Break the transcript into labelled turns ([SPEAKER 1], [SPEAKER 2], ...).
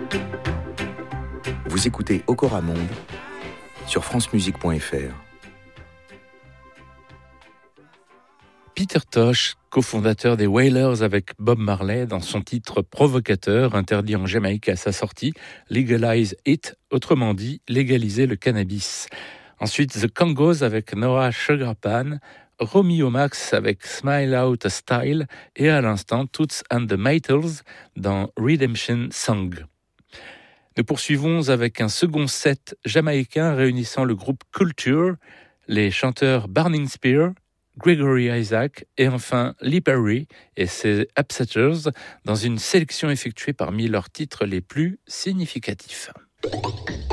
[SPEAKER 1] Vous écoutez Okora Monde sur francemusique.fr.
[SPEAKER 2] Peter Tosh, cofondateur des Wailers avec Bob Marley, dans son titre provocateur, interdit en Jamaïque à sa sortie, Legalize It, autrement dit, légaliser le cannabis. Ensuite, The Congos avec Nora Sugarpan, Romeo Max avec Smile Out a Style et à l'instant Toots and the Maytals dans Redemption Song. Nous poursuivons avec un second set jamaïcain réunissant le groupe Culture, les chanteurs Burning Spear, Gregory Isaac et enfin Lee Perry et ses Upsetters dans une sélection effectuée parmi leurs titres les plus significatifs.